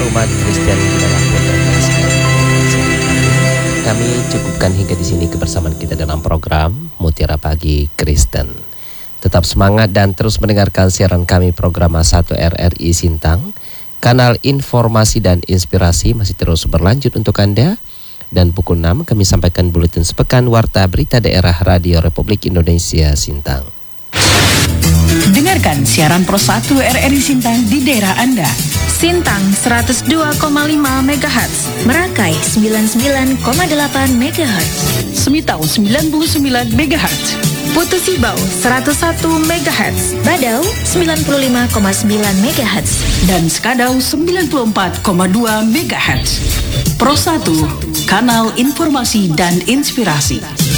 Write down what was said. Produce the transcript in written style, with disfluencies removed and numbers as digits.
umat Kristen dimanapun Anda sekalian. Kami cukupkan hingga di sini kebersamaan kita dalam program Mutiara Pagi Kristen. Tetap semangat dan terus mendengarkan siaran kami program A1 RRI Sintang. Kanal informasi dan inspirasi masih terus berlanjut untuk Anda. Dan pukul 6 kami sampaikan buletin sepekan Warta Berita Daerah Radio Republik Indonesia Sintang. Dengarkan siaran Pro 1 RRI Sintang di daerah Anda. Sintang 102,5 MHz, Merakai 99,8 MHz, Semitau 99 MHz, Putu Sibau 101 MHz, Badau 95,9 MHz, dan Skadau 94,2 MHz. Pro 1, kanal informasi dan inspirasi.